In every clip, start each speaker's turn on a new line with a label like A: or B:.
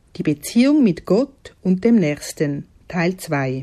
A: Die Beziehung mit Gott und dem Nächsten, Teil 2.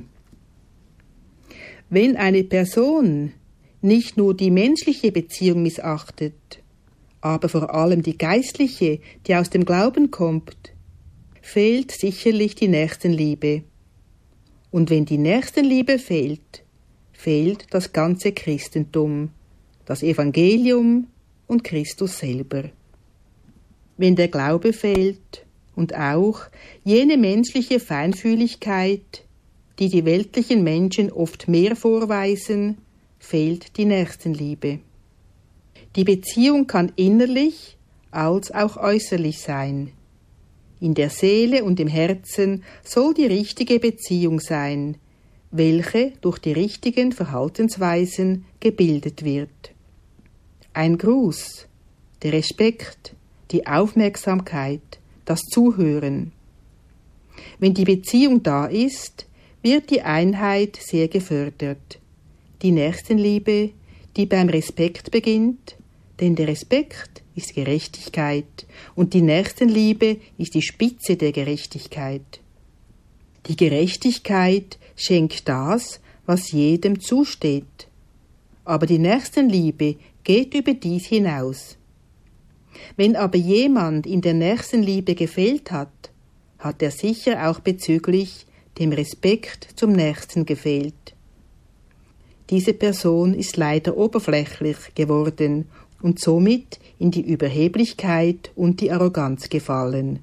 A: Wenn eine Person nicht nur die menschliche Beziehung missachtet, aber vor allem die geistliche, die aus dem Glauben kommt, fehlt sicherlich die Nächstenliebe. Und wenn die Nächstenliebe fehlt, fehlt das ganze Christentum, das Evangelium und Christus selber. Wenn der Glaube fehlt und auch jene menschliche Feinfühligkeit, die die weltlichen Menschen oft mehr vorweisen, fehlt die Nächstenliebe. Die Beziehung kann innerlich als auch äußerlich sein. In der Seele und im Herzen soll die richtige Beziehung sein, welche durch die richtigen Verhaltensweisen gebildet wird. Ein Gruß, der Respekt, die Aufmerksamkeit, das Zuhören. Wenn die Beziehung da ist, wird die Einheit sehr gefördert. Die Nächstenliebe, die beim Respekt beginnt, denn der Respekt ist Gerechtigkeit und die Nächstenliebe ist die Spitze der Gerechtigkeit. Die Gerechtigkeit schenkt das, was jedem zusteht. Aber die Nächstenliebe geht über dies hinaus. Wenn aber jemand in der Nächstenliebe gefehlt hat, hat er sicher auch bezüglich dem Respekt zum Nächsten gefehlt. Diese Person ist leider oberflächlich geworden und somit in die Überheblichkeit und die Arroganz gefallen.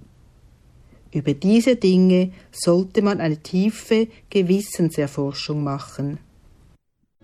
A: Über diese Dinge sollte man eine tiefe Gewissenserforschung machen.